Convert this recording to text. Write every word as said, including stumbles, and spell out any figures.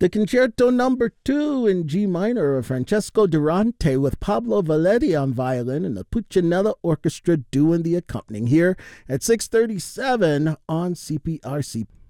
The Concerto Number Two in G minor of Francesco Durante with Pablo Valetti on violin and the Puccinella Orchestra doing the accompanying here at six thirty-seven on C P R C.